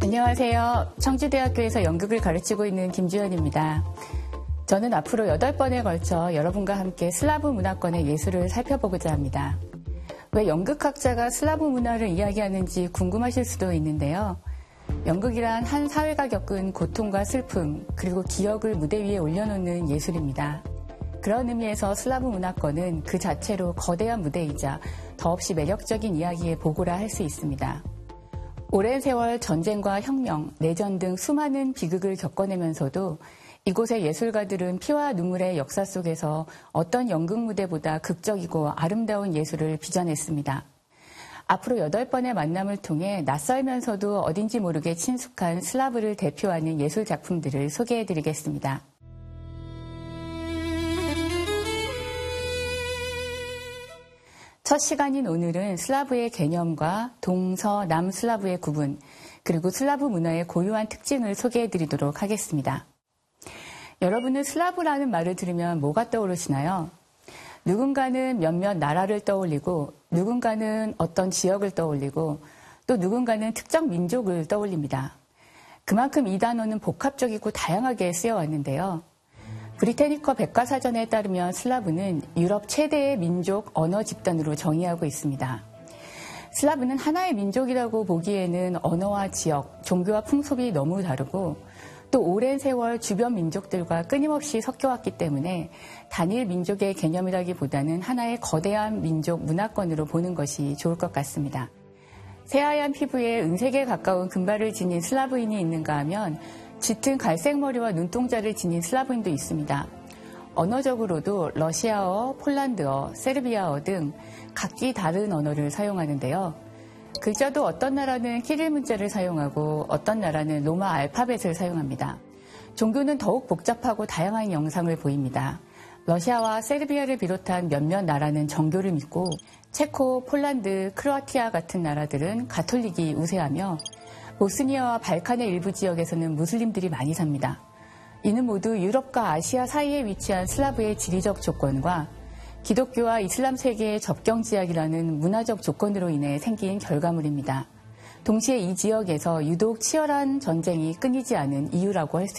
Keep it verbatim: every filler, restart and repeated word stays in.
안녕하세요. 청주대학교에서 연극을 가르치고 있는 김주연입니다. 저는 앞으로 여덟 번에 걸쳐 여러분과 함께 슬라브 문화권의 예술을 살펴보고자 합니다. 왜 연극학자가 슬라브 문화를 이야기하는지 궁금하실 수도 있는데요. 연극이란 한 사회가 겪은 고통과 슬픔, 그리고 기억을 무대 위에 올려놓는 예술입니다. 그런 의미에서 슬라브 문화권은 그 자체로 거대한 무대이자 더없이 매력적인 이야기의 보고라 할 수 있습니다. 오랜 세월 전쟁과 혁명, 내전 등 수많은 비극을 겪어내면서도 이곳의 예술가들은 피와 눈물의 역사 속에서 어떤 연극 무대보다 극적이고 아름다운 예술을 빚어냈습니다. 앞으로 여덟 번의 만남을 통해 낯설면서도 어딘지 모르게 친숙한 슬라브를 대표하는 예술 작품들을 소개해드리겠습니다. 첫 시간인 오늘은 슬라브의 개념과 동서, 남 슬라브의 구분, 그리고 슬라브 문화의 고유한 특징을 소개해드리도록 하겠습니다. 여러분은 슬라브라는 말을 들으면 뭐가 떠오르시나요? 누군가는 몇몇 나라를 떠올리고, 누군가는 어떤 지역을 떠올리고, 또 누군가는 특정 민족을 떠올립니다. 그만큼 이 단어는 복합적이고 다양하게 쓰여왔는데요. 브리테니커 백과사전에 따르면 슬라브는 유럽 최대의 민족 언어 집단으로 정의하고 있습니다. 슬라브는 하나의 민족이라고 보기에는 언어와 지역, 종교와 풍속이 너무 다르고 또 오랜 세월 주변 민족들과 끊임없이 섞여왔기 때문에 단일 민족의 개념이라기보다는 하나의 거대한 민족 문화권으로 보는 것이 좋을 것 같습니다. 새하얀 피부에 은색에 가까운 금발을 지닌 슬라브인이 있는가 하면 짙은 갈색 머리와 눈동자를 지닌 슬라브인도 있습니다. 언어적으로도 러시아어, 폴란드어, 세르비아어 등 각기 다른 언어를 사용하는데요. 글자도 어떤 나라는 키릴 문자를 사용하고 어떤 나라는 로마 알파벳을 사용합니다. 종교는 더욱 복잡하고 다양한 영상을 보입니다. 러시아와 세르비아를 비롯한 몇몇 나라는 정교를 믿고 체코, 폴란드, 크로아티아 같은 나라들은 가톨릭이 우세하며 보스니아와 발칸의 일부 지역에서는 무슬림들이 많이 삽니다. 이는 모두 유럽과 아시아 사이에 위치한 슬라브의 지리적 조건과 기독교와 이슬람 세계의 접경지역이라는 문화적 조건으로 인해 생긴 결과물입니다. 동시에 이 지역에서 유독 치열한 전쟁이 끊이지 않은 이유라고 할 수